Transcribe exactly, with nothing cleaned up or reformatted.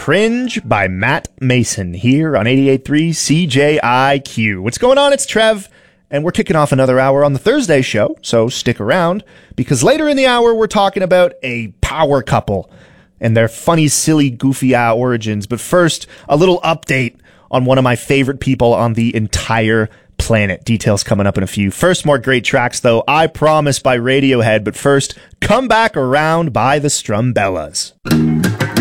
Cringe by Matt Mason here on eighty-eight point three C J I Q. What's going on? It's Trev, and we're kicking off another hour on the Thursday show, so stick around, because later in the hour we're talking about a power couple and their funny, silly, goofy uh, origins. But first, a little update on one of my favorite people on the entire planet. Details coming up in a few. First, more great tracks, though, I Promise by Radiohead. But first, Come Back Around by the Strumbellas.